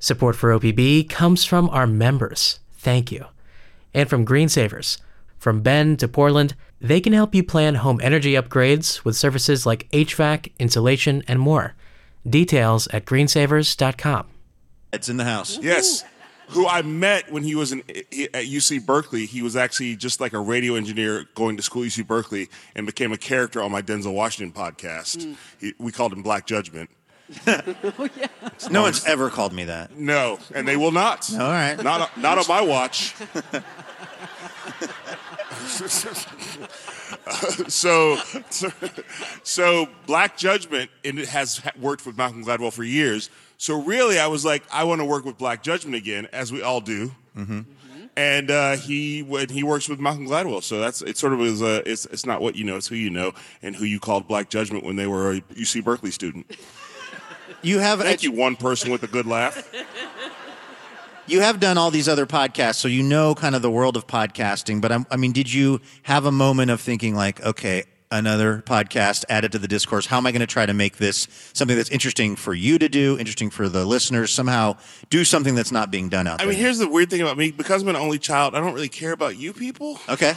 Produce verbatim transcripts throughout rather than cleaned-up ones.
Support for O P B comes from our members. Thank you. And from Greensavers. From Bend to Portland, they can help you plan home energy upgrades with services like H V A C, insulation, and more. Details at greensavers dot com. It's in the house. Yes. Who I met when he was in, at U C Berkeley. He was actually just like a radio engineer going to school at U C Berkeley and became a character on my Denzel Washington podcast. Mm. He, we called him Black Judgment. Oh, yeah. No one's ever called me that. No, and they will not. All right. Not, not on my watch. so, so, so Black Judgment and it has worked with Malcolm Gladwell for years. So really, I was like, I want to work with Black Judgment again, as we all do. Mm-hmm. And uh, he when he works with Malcolm Gladwell, so that's it. Sort of is a it's it's not what you know, it's who you know, and who you called Black Judgment when they were a U C Berkeley student. You have thank edu- you, one person with a good laugh. You have done all these other podcasts, so you know kind of the world of podcasting. But I'm, I mean, did you have a moment of thinking like, okay, another podcast added to the discourse? How am I going to try to make this something that's interesting for you to do, interesting for the listeners? Somehow do something that's not being done out I there. I mean, here's the weird thing about me: because I'm an only child, I don't really care about you people. Okay.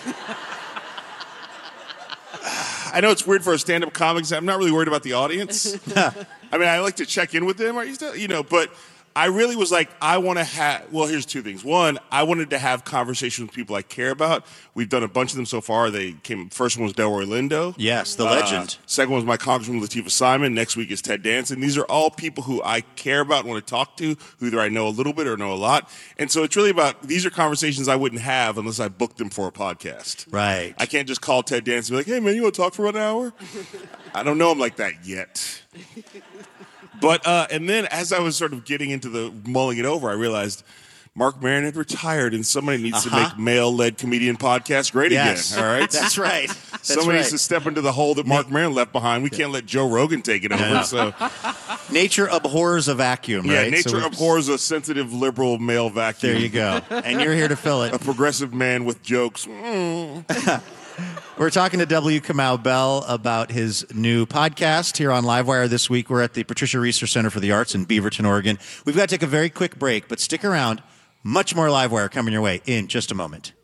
I know it's weird for a stand-up comic. I'm not really worried about the audience. I mean, I like to check in with them, you still, you know, but I really was like, I want to have, well, here's two things. One, I wanted to have conversations with people I care about. We've done a bunch of them so far. They came, first one was Delroy Lindo. Yes, the legend. Uh, second one was my Congresswoman Latifah Simon. Next week is Ted Danson. These are all people who I care about and want to talk to, who either I know a little bit or know a lot. And so it's really about, these are conversations I wouldn't have unless I booked them for a podcast. Right. I can't just call Ted Danson and be like, hey, man, you want to talk for an hour? I don't know him like that yet. But, uh, and then as I was sort of getting into the mulling it over, I realized Marc Maron had retired and somebody needs uh-huh. to make male-led comedian podcasts great yes. again, all right? That's right. That's somebody right. needs to step into the hole that Marc Maron left behind. We can't let Joe Rogan take it over. No. So, nature abhors a vacuum, yeah, right? nature so abhors a sensitive, liberal male vacuum. There you go. And you're here to fill it. A progressive man with jokes. Mm. We're talking to W. Kamau Bell about his new podcast here on Livewire this week. We're at the Patricia Research Center for the Arts in Beaverton, Oregon. We've got to take a very quick break, but stick around. Much more Livewire coming your way in just a moment.